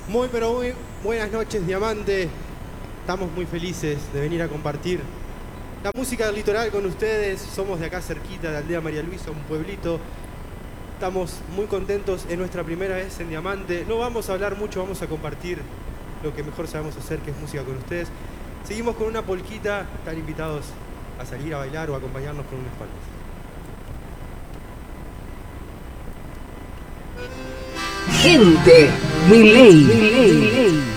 Muy pero muy buenas noches, Diamante. Estamos muy felices de venir a compartir la música del litoral con ustedes. Somos de acá cerquita, de Aldea María Luisa, un pueblito. Estamos muy contentos, es nuestra primera vez en Diamante. No vamos a hablar mucho, vamos a compartir lo que mejor sabemos hacer, que es música con ustedes. Seguimos con una polquita, están invitados a salir a bailar o a acompañarnos con unas palmas. Gente de ley.